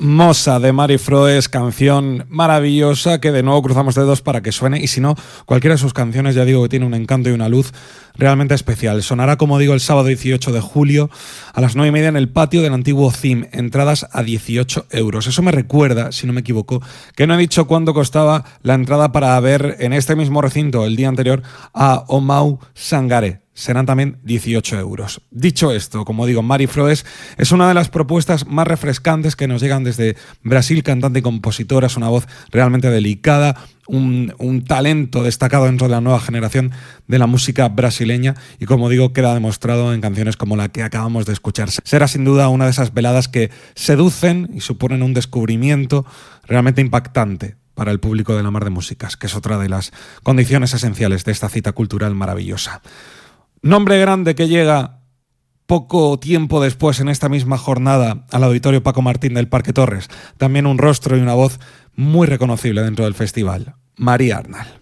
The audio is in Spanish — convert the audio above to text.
Mossa de Mari Froes, canción maravillosa que de nuevo cruzamos dedos para que suene, y si no, cualquiera de sus canciones, ya digo que tiene un encanto y una luz realmente especial. Sonará, como digo, el sábado 18 de julio a las 9:30 en el patio del antiguo CIM, entradas a 18 euros. Eso me recuerda, si no me equivoco, que no he dicho cuánto costaba la entrada para ver en este mismo recinto el día anterior a Omau Sangaré. Serán también 18 euros. Dicho esto, como digo, Mari Froes es una de las propuestas más refrescantes que nos llegan desde Brasil, cantante y compositora. Es una voz realmente delicada, un talento destacado dentro de la nueva generación de la música brasileña, y como digo, queda demostrado en canciones como la que acabamos de escuchar. Será sin duda una de esas veladas que seducen y suponen un descubrimiento realmente impactante para el público de La Mar de Músicas, que es otra de las condiciones esenciales de esta cita cultural maravillosa. Nombre grande que llega poco tiempo después en esta misma jornada al Auditorio Paco Martín del Parque Torres. También un rostro y una voz muy reconocible dentro del festival. María Arnal.